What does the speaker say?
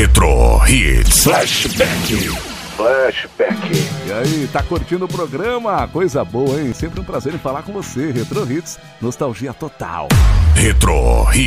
Retro Hits Flashback. E aí, tá curtindo o programa? Coisa boa, hein? Sempre um prazer em falar com você. Retro Hits, nostalgia total. Retro Hits.